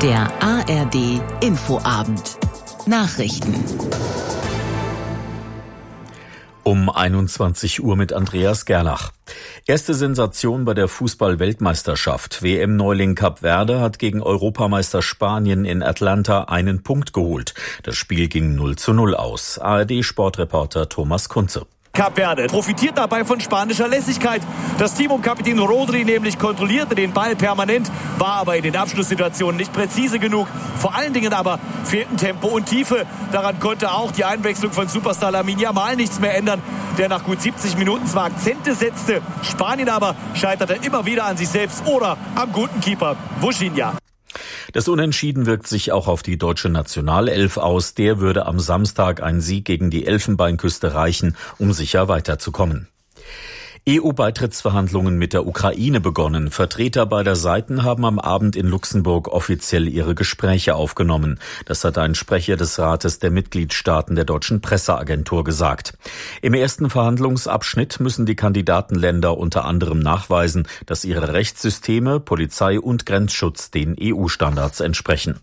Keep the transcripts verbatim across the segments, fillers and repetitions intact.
Der A R D Infoabend. Nachrichten. Um einundzwanzig Uhr mit Andreas Gerlach. Erste Sensation bei der Fußball-Weltmeisterschaft. W M-Neuling Kap Verde hat gegen Europameister Spanien in Atlanta einen Punkt geholt. Das Spiel ging null zu null aus. A R D-Sportreporter Thomas Kunze. Kap Verde profitiert dabei von spanischer Lässigkeit. Das Team um Kapitän Rodri nämlich kontrollierte den Ball permanent, war aber in den Abschlusssituationen nicht präzise genug. Vor allen Dingen aber fehlten Tempo und Tiefe. Daran konnte auch die Einwechslung von Superstar Lamine Yamal nichts mehr ändern, der nach gut siebzig Minuten zwar Akzente setzte. Spanien aber scheiterte immer wieder an sich selbst oder am guten Keeper Vuciniña. Das Unentschieden wirkt sich auch auf die deutsche Nationalelf aus. Der würde am Samstag ein Sieg gegen die Elfenbeinküste reichen, um sicher weiterzukommen. E U-Beitrittsverhandlungen mit der Ukraine begonnen. Vertreter beider Seiten haben am Abend in Luxemburg offiziell ihre Gespräche aufgenommen. Das hat ein Sprecher des Rates der Mitgliedstaaten der deutschen Presseagentur gesagt. Im ersten Verhandlungsabschnitt müssen die Kandidatenländer unter anderem nachweisen, dass ihre Rechtssysteme, Polizei und Grenzschutz den E U-Standards entsprechen.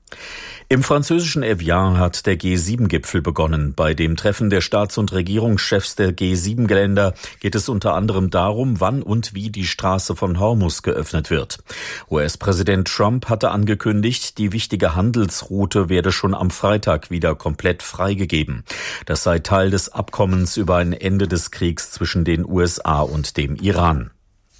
Im französischen Evian hat der G sieben Gipfel begonnen. Bei dem Treffen der Staats- und Regierungschefs der G sieben Länder geht es unter anderem darum, wann und wie die Straße von Hormuz geöffnet wird. U S-Präsident Trump hatte angekündigt, die wichtige Handelsroute werde schon am Freitag wieder komplett freigegeben. Das sei Teil des Abkommens über ein Ende des Kriegs zwischen den U S A und dem Iran.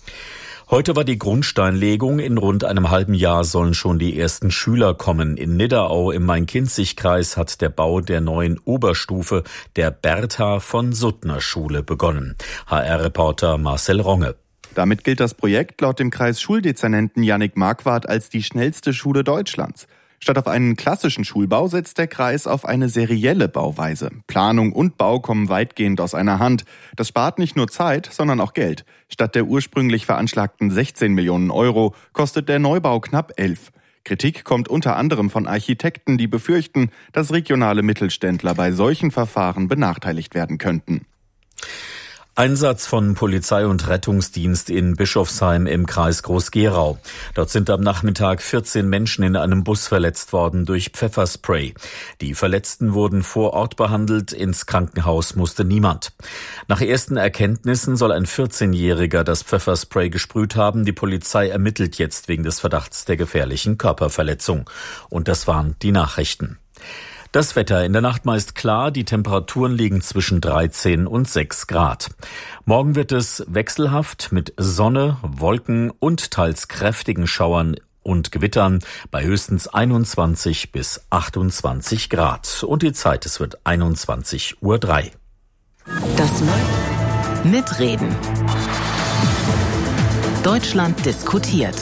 Heute war die Grundsteinlegung. In rund einem halben Jahr sollen schon die ersten Schüler kommen. In Nidderau im Main-Kinzig-Kreis hat der Bau der neuen Oberstufe der Bertha von Suttner Schule begonnen. H R-Reporter Marcel Ronge. Damit gilt das Projekt laut dem Kreisschuldezernenten Jannik Marquardt als die schnellste Schule Deutschlands. Statt auf einen klassischen Schulbau setzt der Kreis auf eine serielle Bauweise. Planung und Bau kommen weitgehend aus einer Hand. Das spart nicht nur Zeit, sondern auch Geld. Statt der ursprünglich veranschlagten sechzehn Millionen Euro kostet der Neubau knapp elf. Kritik kommt unter anderem von Architekten, die befürchten, dass regionale Mittelständler bei solchen Verfahren benachteiligt werden könnten. Einsatz von Polizei und Rettungsdienst in Bischofsheim im Kreis Groß-Gerau. Dort sind am Nachmittag vierzehn Menschen in einem Bus verletzt worden durch Pfefferspray. Die Verletzten wurden vor Ort behandelt, ins Krankenhaus musste niemand. Nach ersten Erkenntnissen soll ein vierzehnjähriger das Pfefferspray gesprüht haben. Die Polizei ermittelt jetzt wegen des Verdachts der gefährlichen Körperverletzung. Und das waren die Nachrichten. Das Wetter in der Nacht meist klar, die Temperaturen liegen zwischen dreizehn und sechs Grad. Morgen wird es wechselhaft mit Sonne, Wolken und teils kräftigen Schauern und Gewittern bei höchstens einundzwanzig bis achtundzwanzig Grad. Und die Zeit, es wird einundzwanzig Uhr drei. Das Mitreden. Deutschland diskutiert.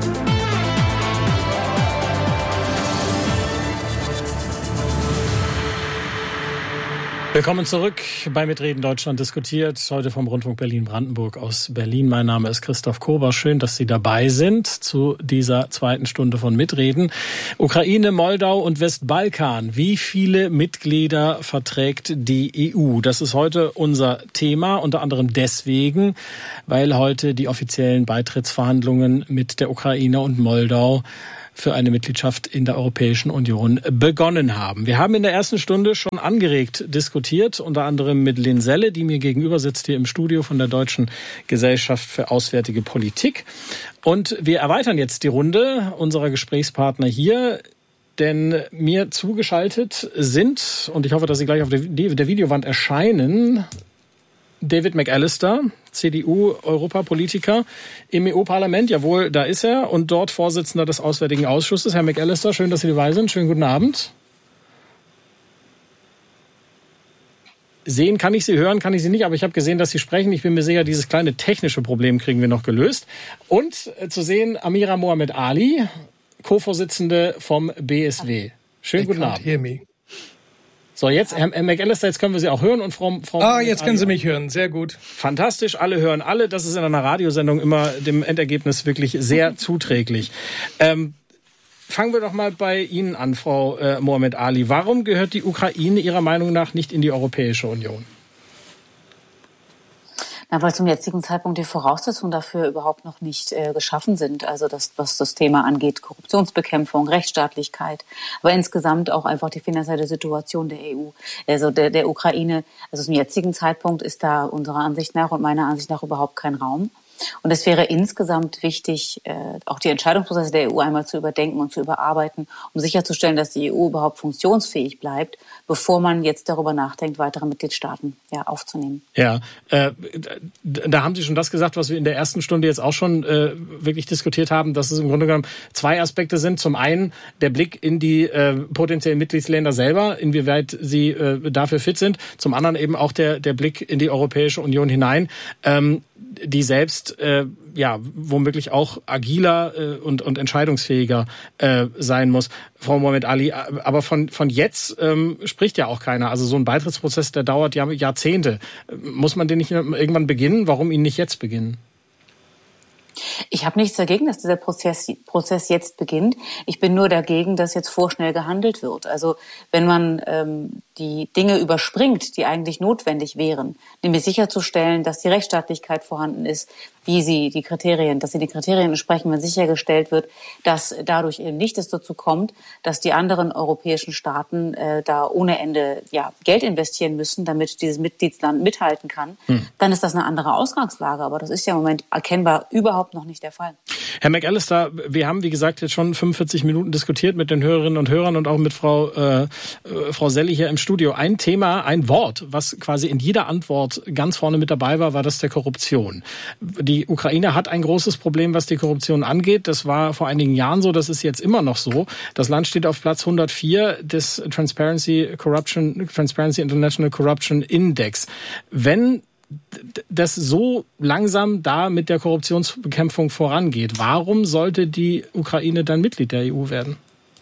Willkommen zurück bei Mitreden Deutschland diskutiert. Heute vom Rundfunk Berlin-Brandenburg aus Berlin. Mein Name ist Christoph Kober. Schön, dass Sie dabei sind zu dieser zweiten Stunde von Mitreden. Ukraine, Moldau und Westbalkan. Wie viele Mitglieder verträgt die E U? Das ist heute unser Thema. Unter anderem deswegen, weil heute die offiziellen Beitrittsverhandlungen mit der Ukraine und Moldau für eine Mitgliedschaft in der Europäischen Union begonnen haben. Wir haben in der ersten Stunde schon angeregt diskutiert, unter anderem mit Lynn Selle, die mir gegenüber sitzt hier im Studio von der Deutschen Gesellschaft für Auswärtige Politik. Und wir erweitern jetzt die Runde unserer Gesprächspartner hier, denn mir zugeschaltet sind, und ich hoffe, dass sie gleich auf der Videowand erscheinen, David McAllister, C D U-Europapolitiker im E U-Parlament. Jawohl, da ist er. Und dort Vorsitzender des Auswärtigen Ausschusses. Herr McAllister, schön, dass Sie dabei sind. Schönen guten Abend. Sehen kann ich Sie, hören kann ich Sie nicht, aber ich habe gesehen, dass Sie sprechen. Ich bin mir sicher, dieses kleine technische Problem kriegen wir noch gelöst. Und äh, zu sehen Amira Mohamed Ali, Co-Vorsitzende vom B S W. Schönen guten Abend. Hear me. So, jetzt, Herr McAllister, jetzt können wir Sie auch hören. Und Frau, Frau Ah, jetzt können Sie mich hören. Sehr gut. Fantastisch, alle hören alle. Das ist in einer Radiosendung immer dem Endergebnis wirklich sehr zuträglich. Ähm, fangen wir doch mal bei Ihnen an, Frau äh, Mohamed Ali. Warum gehört die Ukraine Ihrer Meinung nach nicht in die Europäische Union? Na, weil zum jetzigen Zeitpunkt die Voraussetzungen dafür überhaupt noch nicht äh, geschaffen sind. Also das, was das Thema angeht, Korruptionsbekämpfung, Rechtsstaatlichkeit, aber insgesamt auch einfach die finanzielle Situation der E U, also der, der Ukraine. Also zum jetzigen Zeitpunkt ist da unserer Ansicht nach und meiner Ansicht nach überhaupt kein Raum. Und es wäre insgesamt wichtig, äh, auch die Entscheidungsprozesse der E U einmal zu überdenken und zu überarbeiten, um sicherzustellen, dass die E U überhaupt funktionsfähig bleibt, bevor man jetzt darüber nachdenkt, weitere Mitgliedstaaten ja, aufzunehmen. Ja, äh, da haben Sie schon das gesagt, was wir in der ersten Stunde jetzt auch schon äh, wirklich diskutiert haben, dass es im Grunde genommen zwei Aspekte sind. Zum einen der Blick in die äh, potenziellen Mitgliedsländer selber, inwieweit sie äh, dafür fit sind. Zum anderen eben auch der, der Blick in die Europäische Union hinein. Ähm, die selbst äh, ja womöglich auch agiler äh, und und entscheidungsfähiger äh, sein muss. Frau Mohammed Ali, aber von von jetzt ähm, spricht ja auch keiner. Also so ein Beitrittsprozess, der dauert ja Jahrzehnte. Muss man den nicht irgendwann beginnen? Warum ihn nicht jetzt beginnen? Ich habe nichts dagegen, dass dieser Prozess, Prozess jetzt beginnt. Ich bin nur dagegen, dass jetzt vorschnell gehandelt wird. Also wenn man ähm, die Dinge überspringt, die eigentlich notwendig wären, nämlich sicherzustellen, dass die Rechtsstaatlichkeit vorhanden ist, wie sie die Kriterien, dass sie die Kriterien entsprechen, wenn sichergestellt wird, dass dadurch eben nicht es dazu kommt, dass die anderen europäischen Staaten äh, da ohne Ende ja, Geld investieren müssen, damit dieses Mitgliedsland mithalten kann, hm. dann ist das eine andere Ausgangslage. Aber das ist ja im Moment erkennbar überhaupt noch nicht der Fall. Herr McAllister, wir haben, wie gesagt, jetzt schon fünfundvierzig Minuten diskutiert mit den Hörerinnen und Hörern und auch mit Frau, äh, Frau Selli hier im Studio. Ein Thema, ein Wort, was quasi in jeder Antwort ganz vorne mit dabei war, war das der Korruption. Die Ukraine hat ein großes Problem, was die Korruption angeht. Das war vor einigen Jahren so, das ist jetzt immer noch so. Das Land steht auf Platz hundertvier des Transparency Corruption, Transparency International Corruption Index. Wenn das so langsam da mit der Korruptionsbekämpfung vorangeht, warum sollte die Ukraine dann Mitglied der E U werden?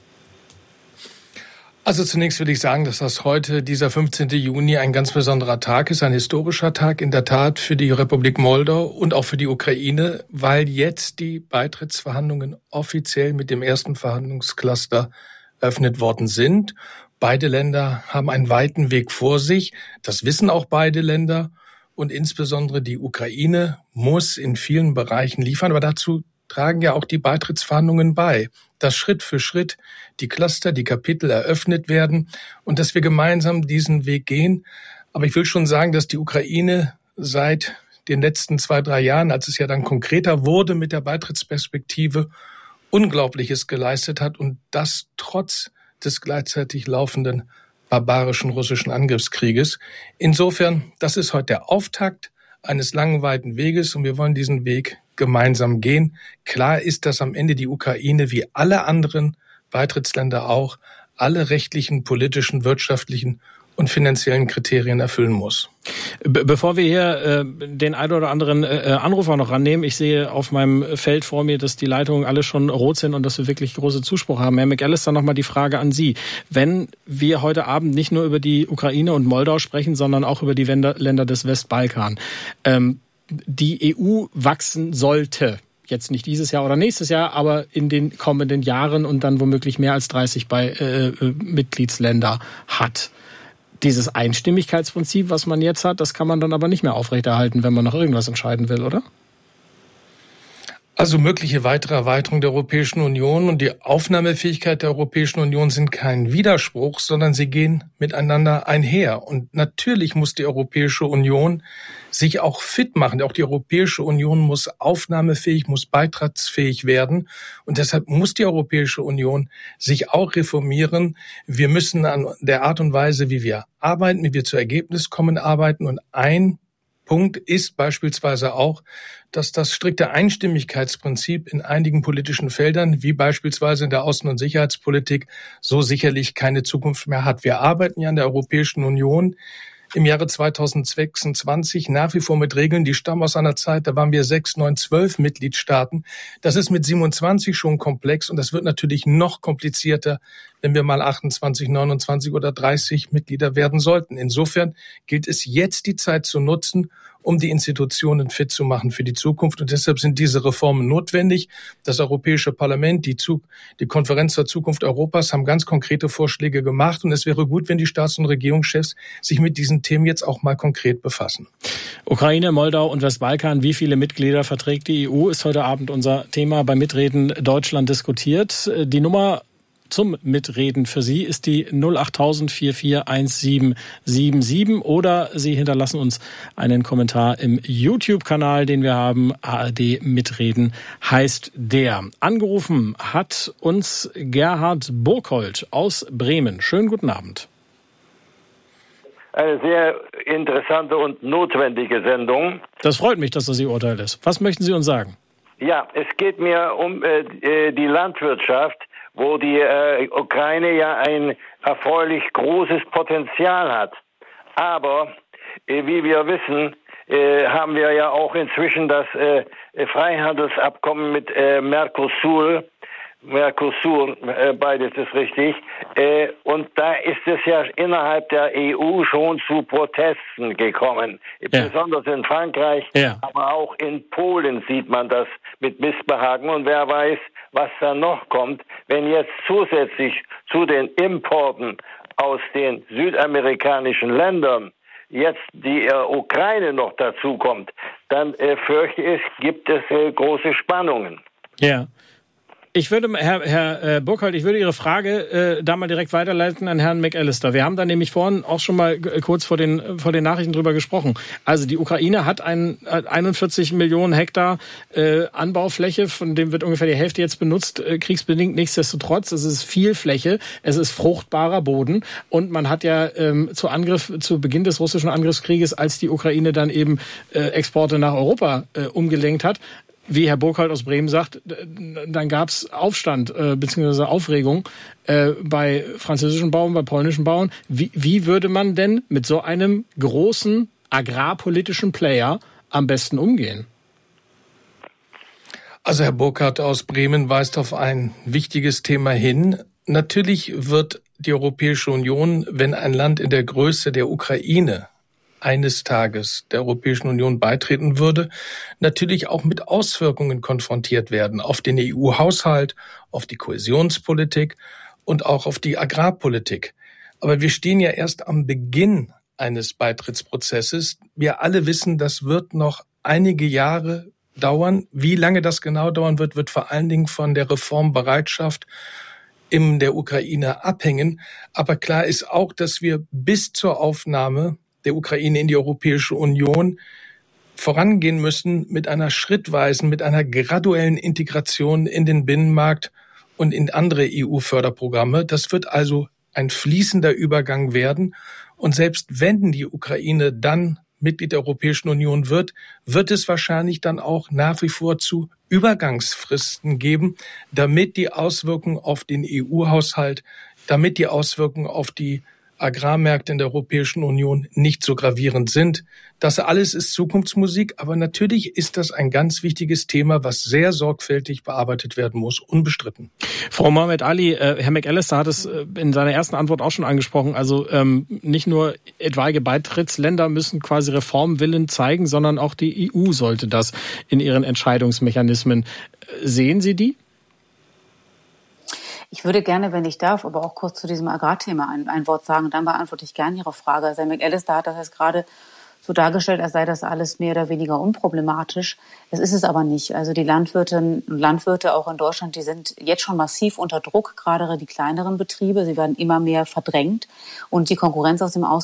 Also zunächst will ich sagen, dass das heute, dieser fünfzehnten Juni, ein ganz besonderer Tag ist, ein historischer Tag in der Tat für die Republik Moldau und auch für die Ukraine, weil jetzt die Beitrittsverhandlungen offiziell mit dem ersten Verhandlungscluster eröffnet worden sind. Beide Länder haben einen weiten Weg vor sich. Das wissen auch beide Länder. Und insbesondere die Ukraine muss in vielen Bereichen liefern. Aber dazu tragen ja auch die Beitrittsverhandlungen bei, dass Schritt für Schritt die Cluster, die Kapitel eröffnet werden und dass wir gemeinsam diesen Weg gehen. Aber ich will schon sagen, dass die Ukraine seit den letzten zwei, drei Jahren, als es ja dann konkreter wurde mit der Beitrittsperspektive, Unglaubliches geleistet hat und das trotz des gleichzeitig laufenden barbarischen russischen Angriffskrieges. Insofern, das ist heute der Auftakt eines langen, weiten Weges und wir wollen diesen Weg gemeinsam gehen. Klar ist, dass am Ende die Ukraine wie alle anderen Beitrittsländer auch alle rechtlichen, politischen, wirtschaftlichen und finanziellen Kriterien erfüllen muss. Be- bevor wir hier äh, den einen oder anderen äh, Anrufer noch rannehmen, ich sehe auf meinem Feld vor mir, dass die Leitungen alle schon rot sind und dass wir wirklich große Zuspruch haben. Herr McAllister, nochmal die Frage an Sie. Wenn wir heute Abend nicht nur über die Ukraine und Moldau sprechen, sondern auch über die Länder, Länder des Westbalkan, ähm, die E U wachsen sollte, jetzt nicht dieses Jahr oder nächstes Jahr, aber in den kommenden Jahren und dann womöglich mehr als dreißig bei äh, äh, Mitgliedsländer hat. Dieses Einstimmigkeitsprinzip, was man jetzt hat, das kann man dann aber nicht mehr aufrechterhalten, wenn man noch irgendwas entscheiden will, oder? Also mögliche weitere Erweiterung der Europäischen Union und die Aufnahmefähigkeit der Europäischen Union sind kein Widerspruch, sondern sie gehen miteinander einher. Und natürlich muss die Europäische Union sich auch fit machen. Auch die Europäische Union muss aufnahmefähig, muss beitrittsfähig werden. Und deshalb muss die Europäische Union sich auch reformieren. Wir müssen an der Art und Weise, wie wir arbeiten, wie wir zu Ergebnis kommen, arbeiten. Und ein Punkt ist beispielsweise auch, dass das strikte Einstimmigkeitsprinzip in einigen politischen Feldern, wie beispielsweise in der Außen- und Sicherheitspolitik, so sicherlich keine Zukunft mehr hat. Wir arbeiten ja in der Europäischen Union im Jahre zweitausendsechsundzwanzig nach wie vor mit Regeln, die stammen aus einer Zeit, da waren wir sechs, neun, zwölf Mitgliedstaaten. Das ist mit siebenundzwanzig schon komplex und das wird natürlich noch komplizierter, wenn wir mal achtundzwanzig, neunundzwanzig oder dreißig Mitglieder werden sollten. Insofern gilt es jetzt, die Zeit zu nutzen um die Institutionen fit zu machen für die Zukunft. Und deshalb sind diese Reformen notwendig. Das Europäische Parlament, die, Zug- die Konferenz zur Zukunft Europas haben ganz konkrete Vorschläge gemacht. Und es wäre gut, wenn die Staats- und Regierungschefs sich mit diesen Themen jetzt auch mal konkret befassen. Ukraine, Moldau und Westbalkan, wie viele Mitglieder verträgt die E U, ist heute Abend unser Thema bei Mitreden Deutschland diskutiert. Die Nummer zum Mitreden für Sie ist die null acht null vier vier eins sieben sieben sieben oder Sie hinterlassen uns einen Kommentar im YouTube-Kanal, den wir haben. A R D Mitreden heißt der. Angerufen hat uns Gerhard Burkhold aus Bremen. Schönen guten Abend. Eine sehr interessante und notwendige Sendung. Das freut mich, dass das Ihr Urteil ist. Was möchten Sie uns sagen? Ja, es geht mir um äh, die Landwirtschaft, wo die äh, Ukraine ja ein erfreulich großes Potenzial hat. Aber, äh, wie wir wissen, äh, haben wir ja auch inzwischen das äh, Freihandelsabkommen mit äh, Mercosur, Mercosur, äh, beides ist richtig. Äh, und da ist es ja innerhalb der E U schon zu Protesten gekommen. Ja. Besonders in Frankreich, ja. Aber auch in Polen sieht man das mit Missbehagen. Und wer weiß, was da noch kommt, wenn jetzt zusätzlich zu den Importen aus den südamerikanischen Ländern jetzt die äh, Ukraine noch dazu kommt, dann äh, fürchte ich, gibt es äh, große Spannungen. Ja. Ich würde, Herr, Herr Burkhold, ich würde Ihre Frage äh, da mal direkt weiterleiten an Herrn McAllister. Wir haben da nämlich vorhin auch schon mal g- kurz vor den, vor den Nachrichten drüber gesprochen. Also die Ukraine hat ein, einundvierzig Millionen Hektar äh, Anbaufläche, von dem wird ungefähr die Hälfte jetzt benutzt, äh, kriegsbedingt. Nichtsdestotrotz, es ist viel Fläche, es ist fruchtbarer Boden und man hat ja ähm, zu Angriff, zu Beginn des russischen Angriffskrieges, als die Ukraine dann eben äh, Exporte nach Europa äh, umgelenkt hat, wie Herr Burkhold aus Bremen sagt, dann gab es Aufstand äh, bzw. Aufregung äh, bei französischen Bauern, bei polnischen Bauern. Wie, wie würde man denn mit so einem großen agrarpolitischen Player am besten umgehen? Also Herr Burkhardt aus Bremen weist auf ein wichtiges Thema hin. Natürlich wird die Europäische Union, wenn ein Land in der Größe der Ukraine eines Tages der Europäischen Union beitreten würde, natürlich auch mit Auswirkungen konfrontiert werden auf den E U-Haushalt, auf die Kohäsionspolitik und auch auf die Agrarpolitik. Aber wir stehen ja erst am Beginn eines Beitrittsprozesses. Wir alle wissen, das wird noch einige Jahre dauern. Wie lange das genau dauern wird, wird vor allen Dingen von der Reformbereitschaft in der Ukraine abhängen. Aber klar ist auch, dass wir bis zur Aufnahme der Ukraine in die Europäische Union vorangehen müssen mit einer schrittweisen, mit einer graduellen Integration in den Binnenmarkt und in andere E U-Förderprogramme. Das wird also ein fließender Übergang werden. Und selbst wenn die Ukraine dann Mitglied der Europäischen Union wird, wird es wahrscheinlich dann auch nach wie vor zu Übergangsfristen geben, damit die Auswirkungen auf den E U-Haushalt, damit die Auswirkungen auf die Agrarmärkte in der Europäischen Union nicht so gravierend sind. Das alles ist Zukunftsmusik, aber natürlich ist das ein ganz wichtiges Thema, was sehr sorgfältig bearbeitet werden muss, unbestritten. Frau Mohamed Ali, äh, Herr McAllister hat es äh, in seiner ersten Antwort auch schon angesprochen. Also ähm, nicht nur etwaige Beitrittsländer müssen quasi Reformwillen zeigen, sondern auch die E U sollte das in ihren Entscheidungsmechanismen. Sehen Sie die? Ich würde gerne, wenn ich darf, aber auch kurz zu diesem Agrarthema ein, ein Wort sagen. Dann beantworte ich gerne Ihre Frage. Also Herr McAllister hat das jetzt gerade so dargestellt, als sei das alles mehr oder weniger unproblematisch. Es ist es aber nicht. Also die Landwirtinnen und Landwirte auch in Deutschland, die sind jetzt schon massiv unter Druck, gerade die kleineren Betriebe. Sie werden immer mehr verdrängt und die Konkurrenz aus dem Ausland